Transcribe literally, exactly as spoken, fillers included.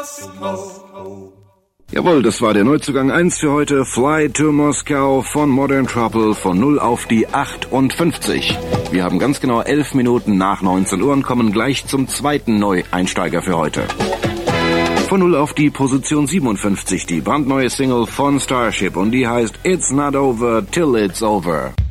Jawohl, das war der Neuzugang eins für heute. Fly to Moscow von Modern Trouble von null auf die achtundfünfzig. Wir haben ganz genau elf Minuten nach neunzehn Uhr und kommen gleich zum zweiten Neueinsteiger für heute. Von null auf die Position siebenundfünfzig, die brandneue Single von Starship und die heißt It's Not Over Till It's Over.